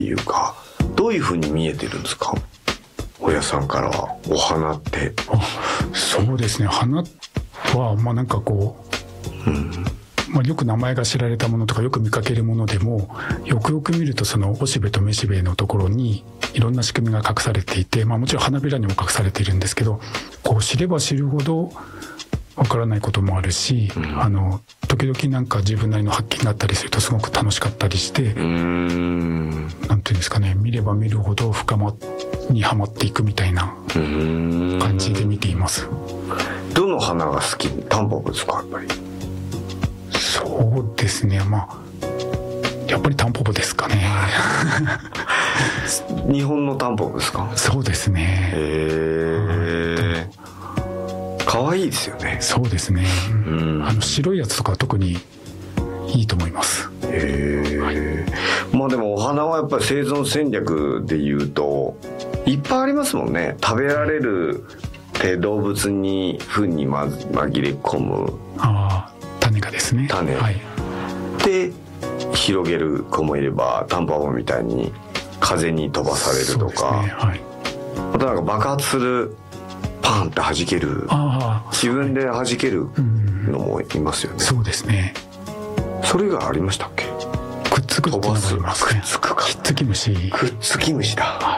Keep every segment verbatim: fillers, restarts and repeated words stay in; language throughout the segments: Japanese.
いうか、どういうふうに見えてるんですか、大家さんからはお花って。 あ、そうですね、花はまあなんかこう、うんまあ、よく名前が知られたものとかよく見かけるものでも、よくよく見るとそのおしべとめしべのところにいろんな仕組みが隠されていて、まあ、もちろん花びらにも隠されているんですけど、こう知れば知るほどわからないこともあるし、うん、あの時々なんか自分なりの発見があったりするとすごく楽しかったりして、うーんなんていうんですかね、見れば見るほど深まにはまっていくみたいな感じで見ています。 どの花が好き？タンポポですか、やっぱり。 そうですね、まあやっぱりタンポポですかね。 日本のタンポポですか？ そうですね。 へえ、可愛いですよね。 そうですね、うん、あの白いやつとか特にいいと思います。 へえ、はい、まあでもお花はやっぱり生存戦略でいうといっぱいありますもんね。食べられるって動物に糞にま紛れ込む、 ああ、種がですね、 種、はい、で広げる子もいれば、タンポポみたいに風に飛ばされるとか、ね、はい、あとなんか爆発する、パンって弾ける、自分で弾けるのもいますよね。 そうですね。 それがありましたっけ？ くっつくっていうのがありますね。 くっつくか。 ひっつき虫。 くっつき虫だ、はい、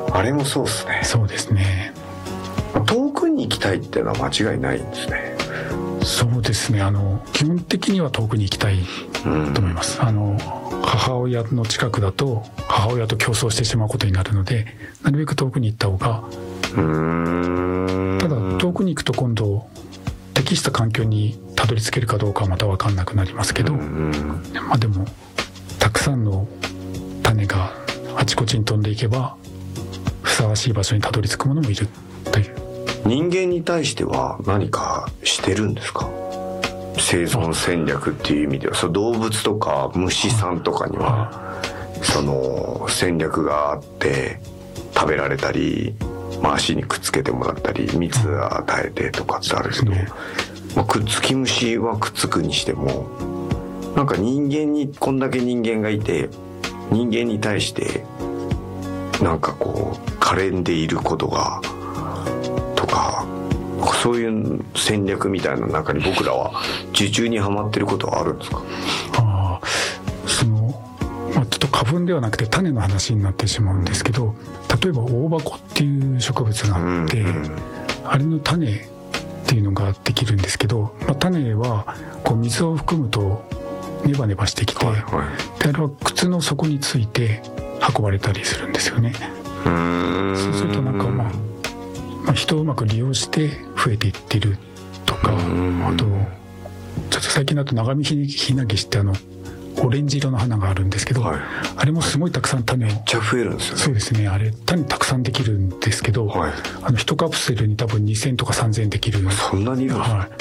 あれもそうですね。 そうですね。 遠くに行きたいっていうのは間違いないんですね。 そうですね、あの基本的には遠くに行きたいと思います、うん、あの母親の近くだと母親と競争してしまうことになるので、なるべく遠くに行った方が、うーん、ただ遠くに行くと今度適した環境にたどり着けるかどうかはまた分かんなくなりますけど、うん、まあでもたくさんの種があちこちに飛んでいけばふさわしい場所にたどり着くものもいるという。 人間に対しては何かしてるんですか？生存戦略っていう意味では、その動物とか虫さんとかにはその戦略があって食べられたり、まあ、足にくっつけてもらったり蜜与えてとかってあるけど、まあ、くっつき虫はくっつくにしても、なんか人間にこんだけ人間がいて、人間に対してなんかこう可憐でいることがとか、そういう戦略みたいな中に僕らは受注にはまってることはあるんですか？ ああ、その、まあ、ちょっと花粉ではなくて種の話になってしまうんですけど、例えば大箱っていう植物があって、うんうん、あれの種っていうのができるんですけど、まあ、種はこう水を含むとネバネバしてきて、はいはい、であれは靴の底について運ばれたりするんですよね。うーん、そうするとなんかまあまあ、人をうまく利用して増えていってるとか、あとちょっと最近だと長見ひなげしってあのオレンジ色の花があるんですけど、はい、あれもすごいたくさん種を、めっちゃ増えるんですよね。 そうですね、あれ種たくさんできるんですけど、はい、あのいちカプセルに多分にせんとかさんぜんできる。 そんなにいるんですか？はい、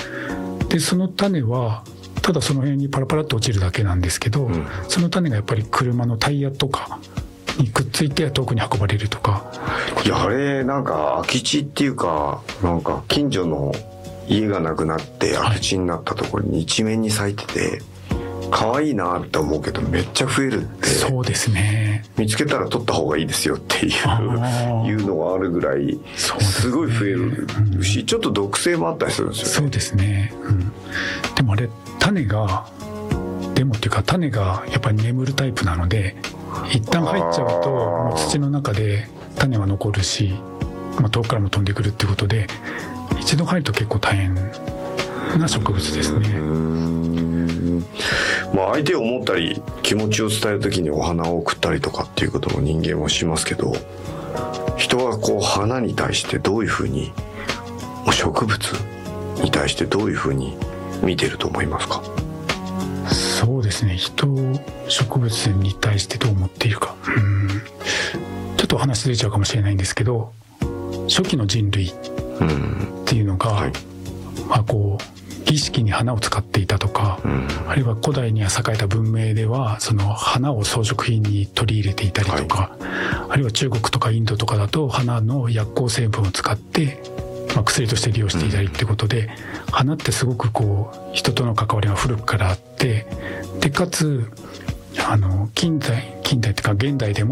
でその種はただその辺にパラパラっと落ちるだけなんですけど、うん、その種がやっぱり車のタイヤとかにくっついて遠くに運ばれるとか。 いや、あれなんか空き地っていうか、なんか近所の家がなくなって空き地になったところに一面に咲いてて可愛いなって思うけど、めっちゃ増えるって。 そうですね、 見つけたら取った方がいいですよっていういうのがあるぐらいすごい増えるし、うん、ちょっと毒性もあったりするんですよね。 そうですね、うん、でもあれ種がでもっていうか種がやっぱり眠るタイプなので、一旦入っちゃうともう土の中で種は残るし、まあ、遠くからも飛んでくるっていうことで、一度入ると結構大変な植物ですね。うーん、 まあ、相手を思ったり気持ちを伝える時にお花を送ったりとかっていうことも人間もしますけど、人はこう花に対してどういうふうに、植物に対してどういうふうに見てると思いますか？ そうですね、人植物に対してどう思っているか、うん、ちょっとお話ずれちゃうかもしれないんですけど、初期の人類っていうのが、うん、はい、まあこう儀式に花を使っていたとか、うん、あるいは古代には栄えた文明ではその花を装飾品に取り入れていたりとか、はい、あるいは中国とかインドとかだと花の薬効成分を使って、まあ、薬として利用していたりってことで、うん、花ってすごくこう人との関わりが古くからあって、でかつあの近代近代っていうか現代でも